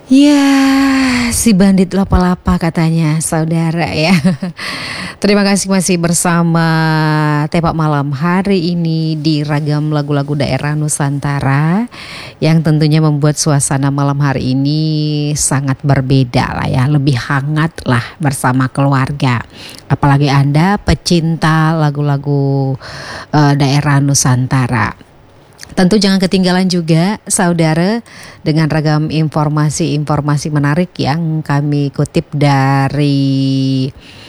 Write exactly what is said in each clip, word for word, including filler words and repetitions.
Ya, si bandit lapa-lapa katanya, saudara ya. Terima kasih masih bersama Tepak Malam hari ini di ragam lagu-lagu daerah Nusantara yang tentunya membuat suasana malam hari ini sangat berbeda lah ya, lebih hangat lah bersama keluarga. Apalagi Anda pecinta lagu-lagu uh, daerah Nusantara. Tentu jangan ketinggalan juga saudara dengan ragam informasi-informasi menarik yang kami kutip dari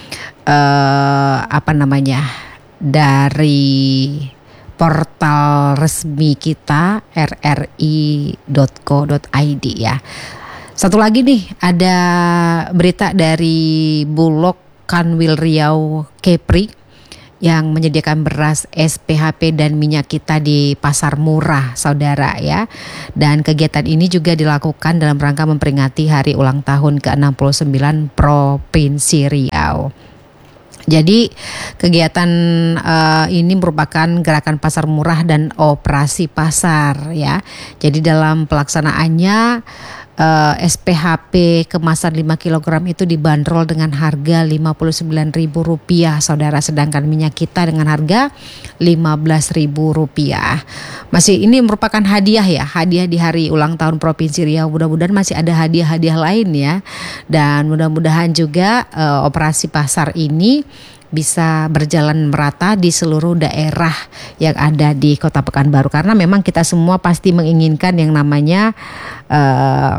uh, apa namanya dari portal resmi kita r r i dot co dot i d ya. Satu lagi nih ada berita dari Bulog Kanwil Riau Kepri yang menyediakan beras, S P H P dan minyak kita di pasar murah saudara ya. Dan kegiatan ini juga dilakukan dalam rangka memperingati hari ulang tahun ke enam puluh sembilan Provinsi Riau. Jadi kegiatan uh, ini merupakan gerakan pasar murah dan operasi pasar ya. Jadi dalam pelaksanaannya uh, S P H P kemasan lima kilogram itu dibanderol dengan harga lima puluh sembilan ribu rupiah saudara, sedangkan minyak kita dengan harga lima belas ribu rupiah. Masih ini merupakan hadiah ya, hadiah di hari ulang tahun Provinsi Riau. Mudah-mudahan masih ada hadiah-hadiah lain ya. Dan mudah-mudahan juga uh, operasi pasar ini bisa berjalan merata di seluruh daerah yang ada di Kota Pekanbaru, karena memang kita semua pasti menginginkan yang namanya uh,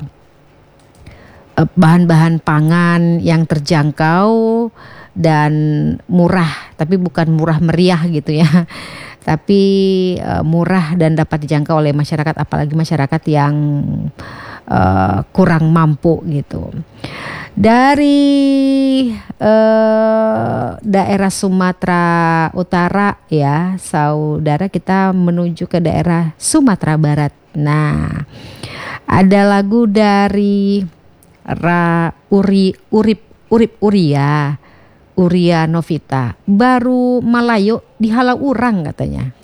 bahan-bahan pangan yang terjangkau dan murah, tapi bukan murah meriah gitu ya, tapi uh, murah dan dapat dijangkau oleh masyarakat, apalagi masyarakat yang uh, kurang mampu gitu. Dari uh, daerah Sumatera Utara ya saudara, kita menuju ke daerah Sumatera Barat. Nah, ada lagu dari Ra Uri Urip Urip Uria Uria Novita, baru Malayo dihalau urang katanya.